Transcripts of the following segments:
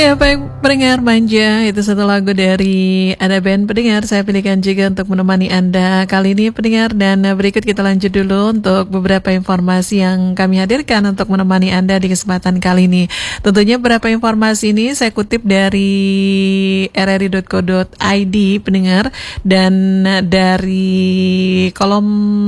Ya baik pendengar manja, itu satu lagu dari ada band pendengar saya pilihkan juga untuk menemani Anda kali ini pendengar. Dan berikut kita lanjut dulu untuk beberapa informasi yang kami hadirkan untuk menemani Anda di kesempatan kali ini. Tentunya beberapa informasi ini saya kutip dari rri.co.id pendengar, dan dari kolom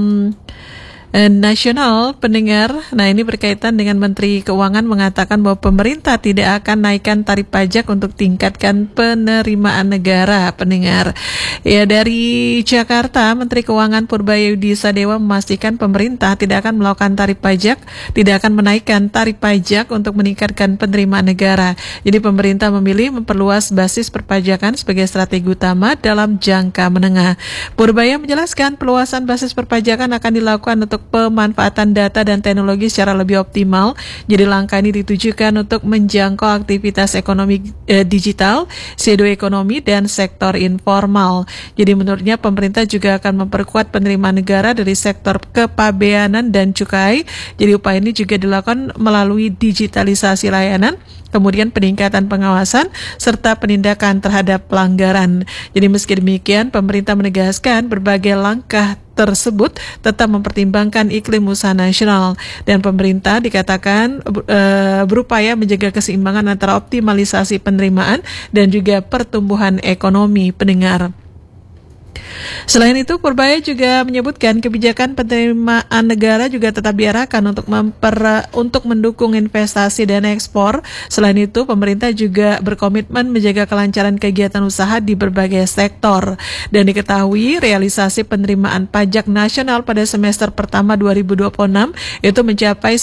nasional pendengar. Nah, ini berkaitan dengan Menteri Keuangan mengatakan bahwa pemerintah tidak akan naikkan tarif pajak untuk tingkatkan penerimaan negara pendengar. Ya, dari Jakarta, Menteri Keuangan Purbaya Sadewa memastikan pemerintah tidak akan melakukan tarif pajak, tidak akan menaikkan tarif pajak untuk meningkatkan penerimaan negara. Jadi pemerintah memilih memperluas basis perpajakan sebagai strategi utama dalam jangka menengah. Purbaya menjelaskan perluasan basis perpajakan akan dilakukan untuk pemanfaatan data dan teknologi secara lebih optimal. Jadi langkah ini ditujukan untuk menjangkau aktivitas ekonomi digital, shadow ekonomi, dan sektor informal. Jadi menurutnya pemerintah juga akan memperkuat penerimaan negara dari sektor kepabeanan dan cukai. Jadi upaya ini juga dilakukan melalui digitalisasi layanan, kemudian peningkatan pengawasan, serta penindakan terhadap pelanggaran. Jadi meski demikian, pemerintah menegaskan berbagai langkah tersebut tetap mempertimbangkan iklim usaha nasional, dan pemerintah dikatakan berupaya menjaga keseimbangan antara optimalisasi penerimaan dan juga pertumbuhan ekonomi pendengar. Selain itu, Purbaya juga menyebutkan kebijakan penerimaan negara juga tetap diarahkan untuk mendukung investasi dan ekspor. Selain itu, pemerintah juga berkomitmen menjaga kelancaran kegiatan usaha di berbagai sektor. Dan diketahui, realisasi penerimaan pajak nasional pada semester pertama 2026 itu mencapai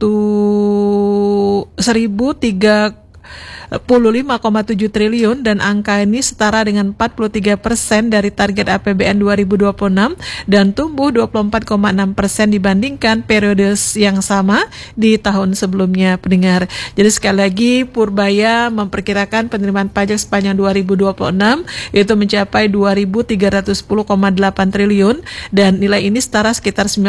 1.005,7 triliun, dan angka ini setara dengan 43% dari target APBN 2026 dan tumbuh 24,6% dibandingkan periode yang sama di tahun sebelumnya pendengar. Jadi sekali lagi, Purbaya memperkirakan penerimaan pajak sepanjang 2026 itu mencapai 2.310,8 triliun, dan nilai ini setara sekitar